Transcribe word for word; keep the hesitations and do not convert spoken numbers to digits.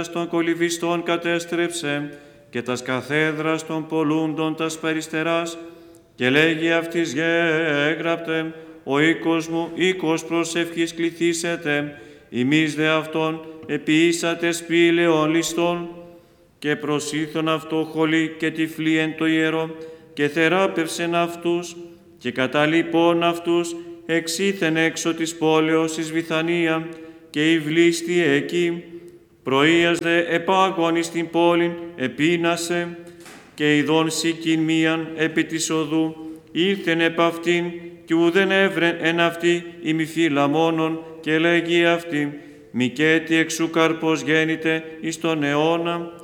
των κολυβιστών κατέστρεψε και τας καθέδρας των πολλούντων τας περιστεράς και λέγει αυτής γέγραπτε, ο οίκος μου οίκος προσευχής κληθήσετε, ημείς δε αυτόν επιήσατε σπήλαιον ληστών και προσήλθον αυτό χολή και τυφλή εν το ιερό και θεράπευσεν αυτούς και καταλοιπών αυτούς εξήθεν έξω της πόλεως εις Βηθανία και υβλίστη εκεί. Πρωίας δε επάγων εις την πόλην επίνασε και ειδών σηκήν μίαν επί της οδού ήλθεν επ' αυτήν κι ουδεν έβρεν εν αυτή ημιφύλλα μόνον και λέγει αυτή μηκέτι εξού καρπός γέννηται εις τον αιώνα